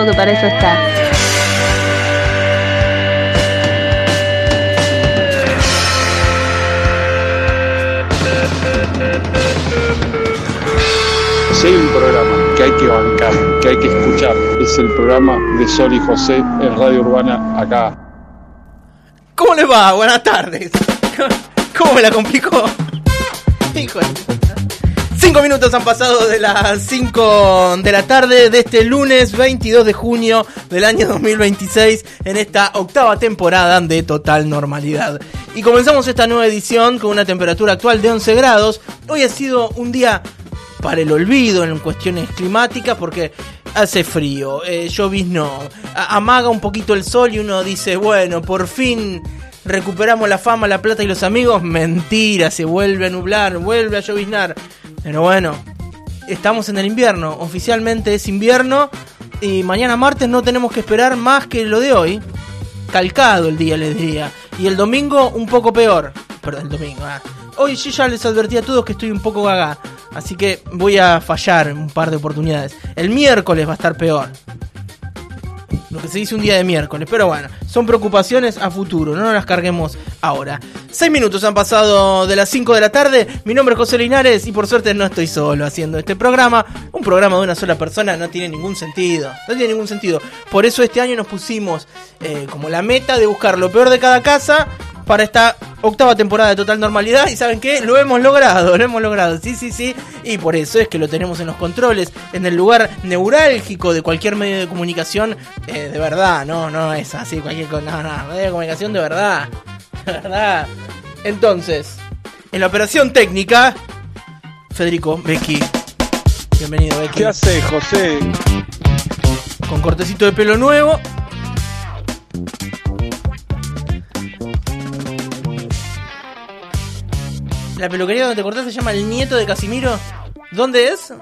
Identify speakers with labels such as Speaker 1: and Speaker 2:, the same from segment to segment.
Speaker 1: Que para eso está.
Speaker 2: Si hay un programa que hay que bancar, que hay que escuchar, es el programa de Sol y José en Radio Urbana acá.
Speaker 3: ¿Cómo les va? Buenas tardes. ¿Cómo me la complicó? Híjole. 5 minutos han pasado de las 5 de la tarde de este lunes 22 de junio del año 2026 en esta octava temporada de Total Normalidad. Y comenzamos esta nueva edición con una temperatura actual de 11 grados. Hoy ha sido un día para el olvido en cuestiones climáticas porque hace frío, llovizno, amaga un poquito el sol y uno dice, bueno, por fin recuperamos la fama, la plata y los amigos. Mentira, se vuelve a nublar, vuelve a lloviznar. Pero bueno, estamos en el invierno, oficialmente es invierno y mañana martes no tenemos que esperar más que lo de hoy. Calcado el día, les diría. Y el domingo un poco peor. Perdón, el domingo. Hoy sí ya les advertí a todos que estoy un poco gaga, así que voy a fallar un par de oportunidades. El miércoles va a estar peor. Lo que se dice un día de miércoles, pero bueno, son preocupaciones a futuro, no nos las carguemos ahora. 6 minutos han pasado de las 5 de la tarde, mi nombre es José Linares y por suerte no estoy solo haciendo este programa. Un programa de una sola persona no tiene ningún sentido, Por eso este año nos pusimos como la meta de buscar lo peor de cada casa para esta octava temporada de Total Normalidad. Y ¿saben qué? Lo hemos logrado, sí. Y por eso es que lo tenemos en los controles, en el lugar neurálgico de cualquier medio de comunicación, de verdad, no es así, cualquier medio de comunicación de verdad. Entonces, en la operación técnica, Federico Becky. Bienvenido, Becky.
Speaker 2: ¿Qué haces, José?
Speaker 3: Con cortecito de pelo nuevo. La peluquería donde te cortás se llama El Nieto de Casimiro. ¿Dónde es?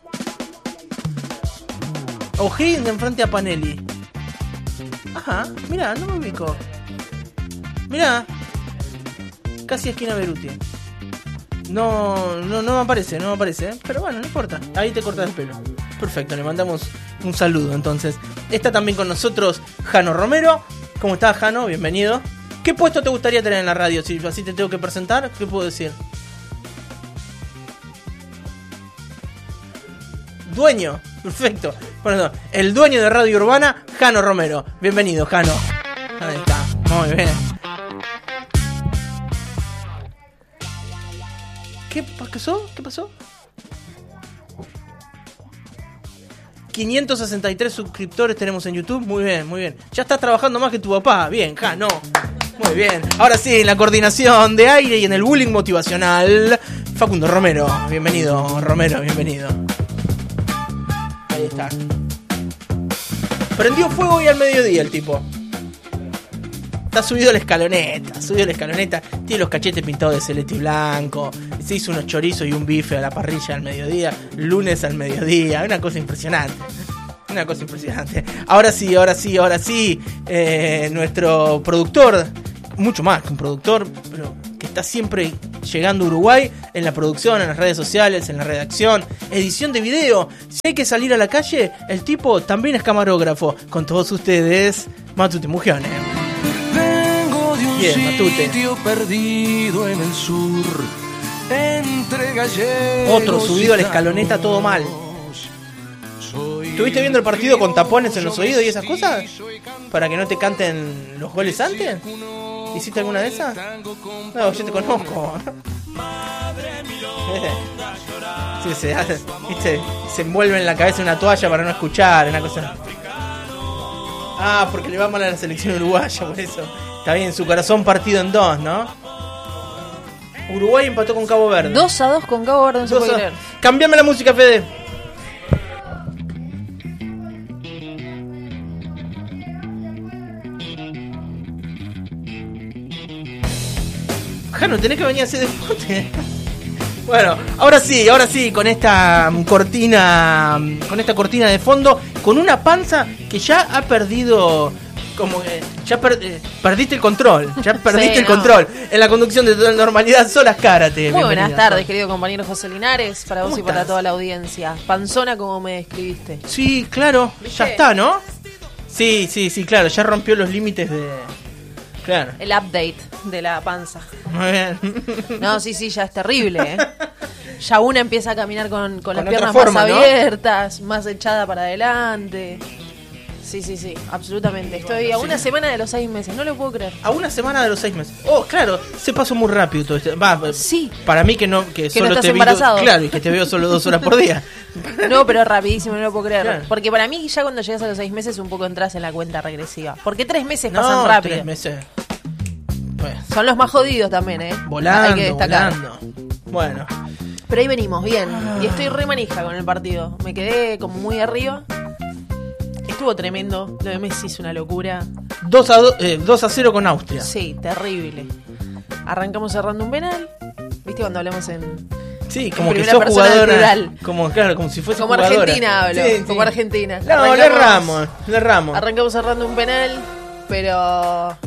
Speaker 3: O'Higgins de enfrente a Panelli. Ajá, mirá, no me ubico. Mirá, casi esquina Beruti. No me aparece, pero bueno, no importa. Ahí te cortas el pelo. Perfecto, le mandamos un saludo entonces. Está también con nosotros Jano Romero. ¿Cómo estás, Jano? Bienvenido. ¿Qué puesto te gustaría tener en la radio? Si así te tengo que presentar, ¿qué puedo decir? Dueño, perfecto. Bueno, el dueño de Radio Urbana, Jano Romero. Bienvenido, Jano. Ahí está, muy bien. ¿Qué pasó? 563 suscriptores tenemos en YouTube. Muy bien. Ya estás trabajando más que tu papá. Bien, Jano. Muy bien. Ahora sí, en la coordinación de aire y en el bullying motivacional, Facundo Romero. Bienvenido, Romero, bienvenido. Ahí está. Prendió fuego hoy al mediodía el tipo. Está subido a la escaloneta. Tiene los cachetes pintados de celeste y blanco. Se hizo unos chorizos y un bife a la parrilla al mediodía. Lunes al mediodía. Una cosa impresionante. Ahora sí. Nuestro productor, mucho más que un productor, pero que está siempre llegando a Uruguay en la producción, en las redes sociales, en la redacción, edición de video. Si hay que salir a la calle, el tipo también es camarógrafo. Con todos ustedes, Matute Mugione.
Speaker 4: Vengo de un
Speaker 3: Matute.
Speaker 4: sitio perdido en el sur, entre gallegos.
Speaker 3: Otro subido a la escaloneta, todo mal. ¿Estuviste viendo el partido con tapones en los oídos y esas cosas? ¿Para que no te canten los goles antes? ¿Hiciste alguna de esas? No, yo te conozco. Sí, se envuelve en la cabeza una toalla para no escuchar, una cosa. Ah, porque le va mal a la selección uruguaya, por eso. Está bien, su corazón partido en dos, ¿no? Uruguay empató con Cabo Verde.
Speaker 5: 2-2 con Cabo Verde, no se puede creer.
Speaker 3: Cambiame la música, Fede. Jano, tenés que venir a hacer deporte. Bueno, ahora sí, con esta cortina de fondo, con una panza que ya ha perdido como que ya perdiste el control. Ya perdiste
Speaker 5: Sí,
Speaker 3: el control. En la conducción de Total Normalidad, Solas Cárate.
Speaker 5: Muy buenas
Speaker 3: Bienvenida,
Speaker 5: tardes,
Speaker 3: Sol.
Speaker 5: querido compañero José Linares, para vos
Speaker 3: ¿Cómo
Speaker 5: y para
Speaker 3: estás?
Speaker 5: toda la audiencia. Panzona como me describiste.
Speaker 3: Sí, claro,
Speaker 5: ¿Viste?
Speaker 3: ya está, ¿no? Sí, claro, ya rompió los límites de... Claro,
Speaker 5: El update de la panza.
Speaker 3: muy bien.
Speaker 5: No, sí, ya es terrible, ¿eh? Ya una empieza a caminar con las
Speaker 3: otra
Speaker 5: piernas
Speaker 3: forma,
Speaker 5: más
Speaker 3: ¿no?
Speaker 5: abiertas, más echada para adelante. Sí, absolutamente. Estoy a una semana de los 6 meses, no lo puedo creer.
Speaker 3: A una semana de los 6 meses. Oh, claro, se pasó muy rápido todo esto. Va,
Speaker 5: Sí.
Speaker 3: para mí que solo
Speaker 5: estás
Speaker 3: te veo...
Speaker 5: embarazado.
Speaker 3: Claro, y que te veo solo 2 horas por día.
Speaker 5: No, pero rapidísimo, no lo puedo creer.
Speaker 3: Claro.
Speaker 5: Porque para mí ya cuando llegas a los 6 meses un poco entras en la cuenta regresiva. Porque 3 meses
Speaker 3: No,
Speaker 5: pasan rápido.
Speaker 3: 3 meses. Bueno,
Speaker 5: Son los más jodidos también, ¿eh? Hay que
Speaker 3: volando,
Speaker 5: destacar.
Speaker 3: volando. Bueno,
Speaker 5: Pero ahí venimos, bien. Y estoy re manija con el partido. Me quedé como muy arriba. Estuvo tremendo. Lo de Messi es una locura.
Speaker 3: 2-0 con Austria.
Speaker 5: Sí, terrible. Arrancamos cerrando un penal. ¿Viste cuando hablamos en...
Speaker 3: Sí, como que
Speaker 5: primera
Speaker 3: sos
Speaker 5: persona del
Speaker 3: jugadora.
Speaker 5: plural.
Speaker 3: Como si fuese
Speaker 5: Como
Speaker 3: jugadora.
Speaker 5: Argentina hablo.
Speaker 3: Sí,
Speaker 5: Como
Speaker 3: sí.
Speaker 5: Argentina.
Speaker 3: No, le erramos.
Speaker 5: Arrancamos cerrando un penal. Pero...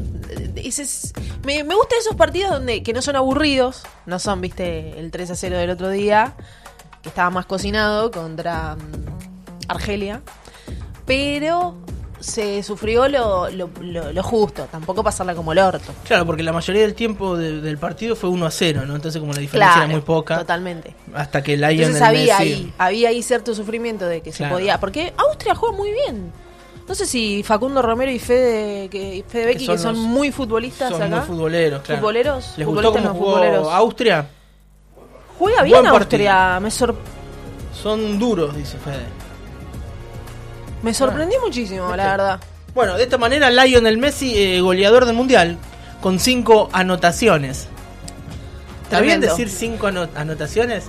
Speaker 5: Me gustan esos partidos que no son aburridos. No son, viste, el 3-0 del otro día, que estaba más cocinado contra Argelia. Pero se sufrió lo justo. Tampoco pasarla como el orto.
Speaker 3: Claro, porque la mayoría del tiempo del partido fue 1-0, ¿no? Entonces como la diferencia
Speaker 5: Claro,
Speaker 3: era muy poca.
Speaker 5: totalmente.
Speaker 3: Hasta que Lionel
Speaker 5: Entonces había
Speaker 3: Messi...
Speaker 5: ahí cierto sufrimiento de que
Speaker 3: Claro.
Speaker 5: se podía. Porque Austria juega muy bien. No sé si Facundo Romero y Fede Becchi, que son muy futbolistas
Speaker 3: Son
Speaker 5: acá.
Speaker 3: muy futboleros, claro.
Speaker 5: ¿Futboleros?
Speaker 3: ¿Les gustó cómo jugó
Speaker 5: futboleros.
Speaker 3: Austria?
Speaker 5: Juega bien
Speaker 3: Buen
Speaker 5: Austria.
Speaker 3: Son duros, dice Fede.
Speaker 5: Me sorprendió muchísimo, la verdad.
Speaker 3: Bueno, de esta manera Lionel Messi, goleador del Mundial, con 5 anotaciones. ¿Está bien
Speaker 5: Tremendo.
Speaker 3: decir 5 anotaciones?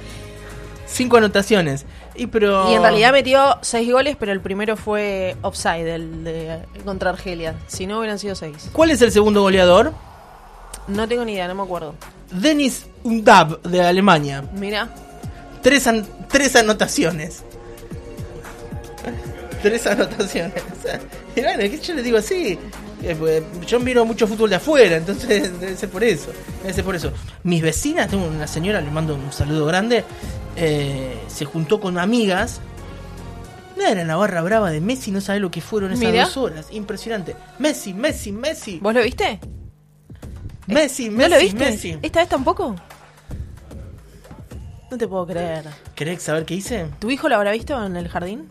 Speaker 3: 5 anotaciones. Pero...
Speaker 5: Y en realidad metió 6 goles, pero el primero fue offside, contra Argelia. Si no, hubieran sido 6.
Speaker 3: ¿Cuál es el segundo goleador?
Speaker 5: No tengo ni idea, no me acuerdo.
Speaker 3: Dennis Undab, de Alemania.
Speaker 5: Mira.
Speaker 3: 3 anotaciones. 3 anotaciones. Y bueno, ¿qué yo les digo así? Pues, yo miro mucho fútbol de afuera, entonces debe ser por eso. Mis vecinas, tengo una señora, le mando un saludo grande, se juntó con amigas. Era la barra brava de Messi, no sabe lo que fueron esas
Speaker 5: Mirá.
Speaker 3: 2 horas. Impresionante. Messi.
Speaker 5: ¿Vos lo viste?
Speaker 3: Messi.
Speaker 5: ¿No lo viste?
Speaker 3: Messi.
Speaker 5: ¿Esta vez tampoco? No te puedo creer.
Speaker 3: ¿Querés saber qué hice?
Speaker 5: ¿Tu hijo lo habrá visto en el jardín?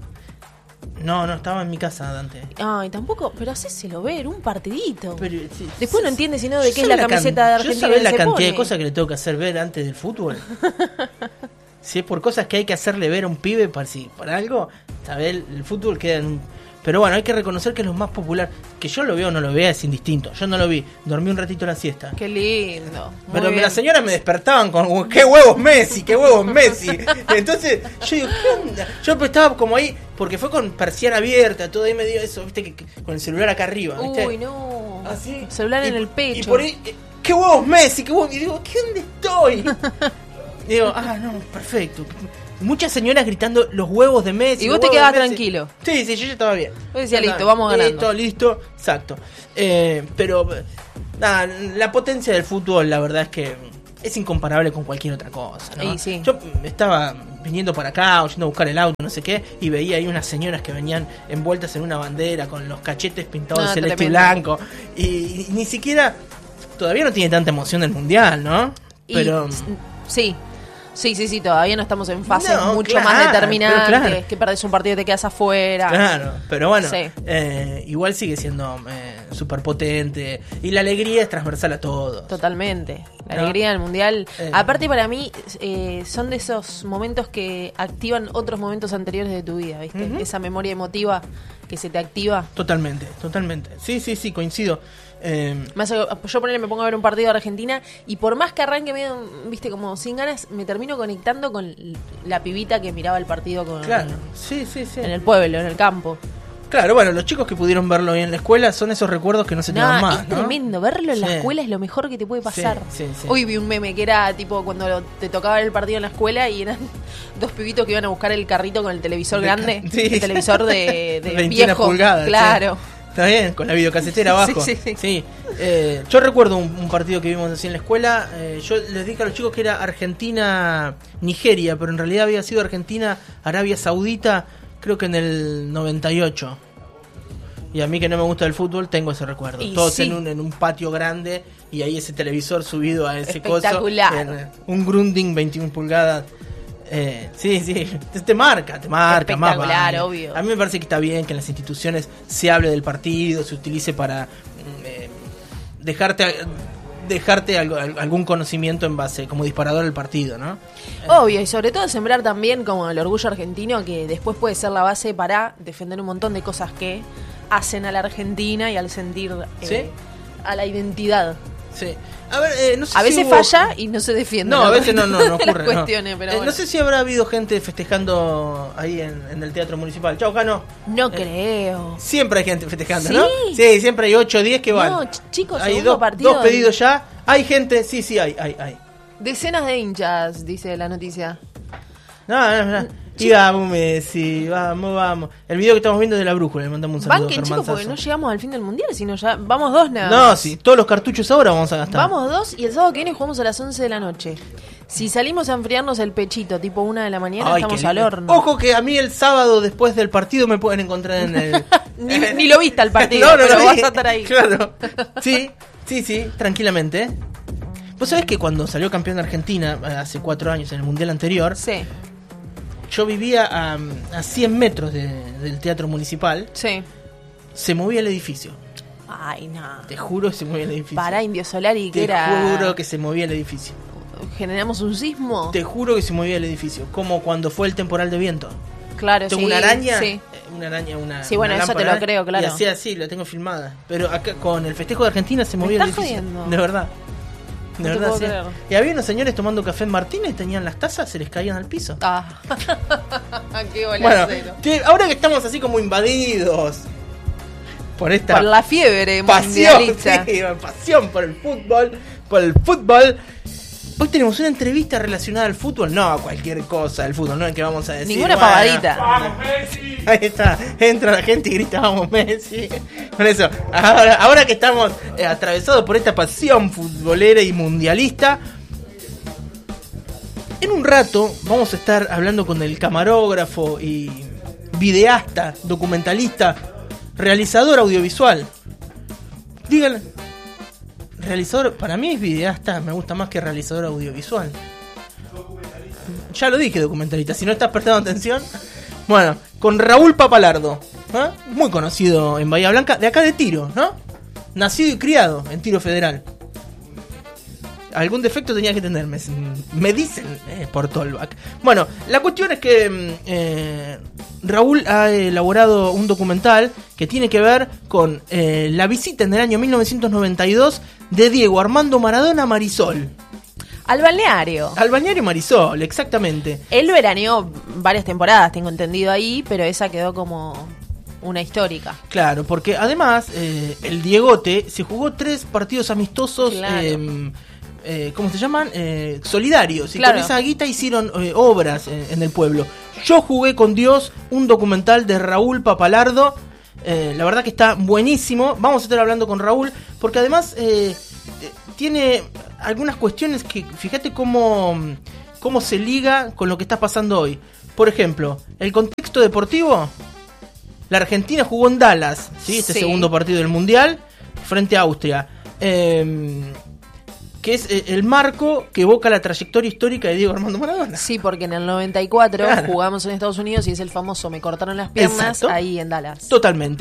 Speaker 3: No, estaba en mi casa, Dante.
Speaker 5: Ay, tampoco, pero hacéselo ver, un partidito.
Speaker 3: Pero,
Speaker 5: Después no entiende sino de qué es
Speaker 3: ¿Sabe
Speaker 5: la camiseta de
Speaker 3: ¿Yo
Speaker 5: Argentina.
Speaker 3: sabés
Speaker 5: que
Speaker 3: la
Speaker 5: se
Speaker 3: cantidad
Speaker 5: pone?
Speaker 3: de cosas que le tengo que hacer ver antes del fútbol? Si es por cosas que hay que hacerle ver a un pibe para algo, ¿sabés? El fútbol queda en un... Pero bueno, hay que reconocer que es lo más popular. Que yo lo veo o no lo vea es indistinto. Yo no lo vi, dormí un ratito la siesta.
Speaker 5: Qué lindo. Muy
Speaker 3: Pero
Speaker 5: bien.
Speaker 3: las señoras me despertaban con ¡qué huevos Messi! Entonces yo digo, ¿qué onda? Yo estaba como ahí, porque fue con persiana abierta, todo ahí me dio eso, viste, que con el celular acá arriba, ¿viste?
Speaker 5: Uy, no.
Speaker 3: Así.
Speaker 5: Celular en el
Speaker 3: Y
Speaker 5: pecho.
Speaker 3: por ahí, ¡qué huevos Messi! ¡Qué huevos! Y digo, ¿qué dónde estoy? Y digo, no, perfecto. Muchas señoras gritando los huevos de Messi.
Speaker 5: Y
Speaker 3: los
Speaker 5: vos te
Speaker 3: huevos
Speaker 5: quedabas
Speaker 3: de Messi.
Speaker 5: tranquilo.
Speaker 3: Sí, yo ya estaba bien.
Speaker 5: Vos decías,
Speaker 3: Ya
Speaker 5: listo,
Speaker 3: estaba.
Speaker 5: vamos ganando.
Speaker 3: Listo, exacto. Pero, nada, la potencia del fútbol, la verdad es que es incomparable con cualquier otra cosa, ¿no?
Speaker 5: Y sí.
Speaker 3: Yo estaba viniendo para acá, o yendo a buscar el auto, no sé qué, y veía ahí unas señoras que venían envueltas en una bandera, con los cachetes pintados de celeste y
Speaker 5: tremendo.
Speaker 3: blanco, y ni siquiera, todavía no tiene tanta emoción el Mundial, ¿no? Pero...
Speaker 5: Sí, todavía no estamos en fases mucho
Speaker 3: claro,
Speaker 5: más determinantes,
Speaker 3: pero claro.
Speaker 5: que perdés un partido y te quedas afuera.
Speaker 3: Claro, pero bueno,
Speaker 5: Sí.
Speaker 3: Igual sigue siendo súper potente, y la alegría es transversal a todos.
Speaker 5: Totalmente. La
Speaker 3: ¿No?
Speaker 5: alegría del mundial. Aparte, para mí, son de esos momentos que activan otros momentos anteriores de tu vida, ¿viste?
Speaker 3: Ujú.
Speaker 5: Esa memoria emotiva que se te activa.
Speaker 3: Totalmente. Sí, coincido.
Speaker 5: Yo me pongo a ver un partido de Argentina y por más que arranque medio, viste, como sin ganas, me termino conectando con la pibita que miraba el partido
Speaker 3: Claro, sí.
Speaker 5: en el pueblo, en el campo.
Speaker 3: Claro, bueno, los chicos que pudieron verlo hoy en la escuela son esos recuerdos que no se te van más,
Speaker 5: es
Speaker 3: ¿no?
Speaker 5: tremendo, verlo en la
Speaker 3: Sí.
Speaker 5: escuela es lo mejor que te puede pasar.
Speaker 3: Sí.
Speaker 5: Hoy vi un meme que era tipo cuando te tocaba ver el partido en la escuela y eran 2 pibitos que iban a buscar el carrito con el televisor grande,
Speaker 3: Sí.
Speaker 5: el televisor de
Speaker 3: 21
Speaker 5: viejo,
Speaker 3: pulgadas,
Speaker 5: claro.
Speaker 3: Está bien, con la videocasetera abajo. Sí. Yo recuerdo un partido que vimos así en la escuela. Yo les dije a los chicos que era Argentina-Nigeria, pero en realidad había sido Argentina-Arabia Saudita, creo que en el 98. Y a mí que no me gusta el fútbol, tengo ese recuerdo.
Speaker 5: Y
Speaker 3: todos
Speaker 5: sí.
Speaker 3: en un patio grande y ahí ese televisor subido a ese
Speaker 5: Espectacular.
Speaker 3: coso. Un Grundig 21 pulgadas. Sí, te marca
Speaker 5: Espectacular,
Speaker 3: más vale.
Speaker 5: obvio.
Speaker 3: A mí me parece que está bien que en las instituciones se hable del partido, se utilice para dejarte algún conocimiento en base, como disparador del partido, ¿no?
Speaker 5: Obvio, y sobre todo sembrar también como el orgullo argentino, que después puede ser la base para defender un montón de cosas que hacen a la Argentina y al sentir
Speaker 3: ¿Sí?
Speaker 5: a la identidad.
Speaker 3: Sí. A ver, no sé
Speaker 5: A
Speaker 3: si
Speaker 5: veces
Speaker 3: hubo...
Speaker 5: falla y no se defiende.
Speaker 3: No, a veces no ocurre.
Speaker 5: Las cuestiones, pero bueno.
Speaker 3: No sé si habrá habido gente festejando ahí en el Teatro Municipal. Chau, Cano.
Speaker 5: No creo.
Speaker 3: Siempre hay gente festejando,
Speaker 5: ¿Sí?
Speaker 3: ¿no? Sí, siempre hay 8 o 10 que van.
Speaker 5: No, chicos,
Speaker 3: hay
Speaker 5: segundo partido.
Speaker 3: dos pedidos ya. Hay gente, sí, hay.
Speaker 5: Decenas de hinchas, dice la noticia.
Speaker 3: No. Y vamos, Messi, vamos. El video que estamos viendo es de la brújula, le mandamos un saludo a
Speaker 5: Banquen,
Speaker 3: Germán
Speaker 5: chicos, porque
Speaker 3: Sasso.
Speaker 5: no llegamos al fin del mundial, sino ya. Vamos 2 nada
Speaker 3: No,
Speaker 5: más.
Speaker 3: sí, todos los cartuchos ahora vamos a gastar.
Speaker 5: Vamos 2 y el sábado que viene jugamos a las 11 de la noche. Si salimos a enfriarnos el pechito, tipo 1 de la mañana,
Speaker 3: Ay,
Speaker 5: estamos
Speaker 3: qué
Speaker 5: al
Speaker 3: lindo.
Speaker 5: horno.
Speaker 3: Ojo que a mí el sábado después del partido me pueden encontrar en el...
Speaker 5: ni lo viste al partido,
Speaker 3: No,
Speaker 5: pero
Speaker 3: lo
Speaker 5: vas
Speaker 3: vi.
Speaker 5: a estar ahí.
Speaker 3: Claro. Sí, tranquilamente. Vos sabés que cuando salió campeón de Argentina, hace 4 años, en el Mundial anterior,
Speaker 5: Sí,
Speaker 3: yo vivía a 100 metros del Teatro Municipal.
Speaker 5: sí.
Speaker 3: Se movía el edificio.
Speaker 5: Ay, no.
Speaker 3: Te juro que se movía el edificio.
Speaker 5: Para Indio Solari, que
Speaker 3: Te
Speaker 5: era.
Speaker 3: juro que se movía el edificio.
Speaker 5: Generamos un sismo.
Speaker 3: Te juro que se movía el edificio. Como cuando fue el temporal de viento.
Speaker 5: Claro,
Speaker 3: Tengo
Speaker 5: sí.
Speaker 3: una araña.
Speaker 5: Sí.
Speaker 3: Una
Speaker 5: Sí, bueno,
Speaker 3: una
Speaker 5: eso te
Speaker 3: lámpara,
Speaker 5: lo creo, claro.
Speaker 3: Y hacía así, la tengo filmada. Pero acá con el festejo de Argentina se movía el
Speaker 5: estás
Speaker 3: edificio.
Speaker 5: jodiendo.
Speaker 3: De verdad. De
Speaker 5: No te
Speaker 3: verdad,
Speaker 5: puedo
Speaker 3: sí.
Speaker 5: creer.
Speaker 3: Y había unos señores tomando café en Martínez, tenían las tazas, se les caían al piso.
Speaker 5: Ah. Qué
Speaker 3: Bueno,
Speaker 5: bolacero.
Speaker 3: ahora que estamos así como invadidos por esta
Speaker 5: Por la fiebre
Speaker 3: pasión,
Speaker 5: mundialista.
Speaker 3: sí, pasión por el fútbol. Hoy tenemos una entrevista relacionada al fútbol, no a cualquier cosa del fútbol, no es que vamos a decir
Speaker 5: Ninguna
Speaker 3: bueno,
Speaker 5: pavadita.
Speaker 3: ahí está, entra la gente y grita vamos Messi. Por eso, ahora que estamos atravesados por esta pasión futbolera y mundialista, en un rato vamos a estar hablando con el camarógrafo y videasta, documentalista, realizador audiovisual. Díganle. Realizador, para mí es videasta, me gusta más que realizador audiovisual. Ya lo dije, documentalista, si no estás prestando atención. Bueno, con Raúl Papalardo, ¿eh? Muy conocido en Bahía Blanca, de acá de Tiro, ¿no? Nacido y criado en Tiro Federal. Algún defecto tenía que tener, me dicen por Tolbach. Bueno, la cuestión es que Raúl ha elaborado un documental que tiene que ver con la visita en el año 1992 de Diego Armando Maradona a Marisol.
Speaker 5: Al balneario.
Speaker 3: Al balneario Marisol, exactamente.
Speaker 5: Él veraneó varias temporadas, tengo entendido ahí, pero esa quedó como una histórica.
Speaker 3: Claro, porque además el Diegote se jugó 3 partidos amistosos.
Speaker 5: Claro.
Speaker 3: ¿Cómo se llaman? Solidarios. Y
Speaker 5: Claro.
Speaker 3: con esa guita hicieron obras en el pueblo. Yo jugué con Dios, un documental de Raúl Papalardo. La verdad que está buenísimo. Vamos a estar hablando con Raúl, porque además tiene algunas cuestiones que, fíjate cómo se liga con lo que está pasando hoy. Por ejemplo, el contexto deportivo. La Argentina jugó en Dallas, ¿sí? Este
Speaker 5: Sí.
Speaker 3: segundo partido del Mundial, frente a Austria. Que es el marco que evoca la trayectoria histórica de Diego Armando Maradona.
Speaker 5: Sí, porque en el 94
Speaker 3: Claro.
Speaker 5: jugamos en Estados Unidos y es el famoso me cortaron las piernas.
Speaker 3: Exacto.
Speaker 5: Ahí en Dallas.
Speaker 3: Totalmente.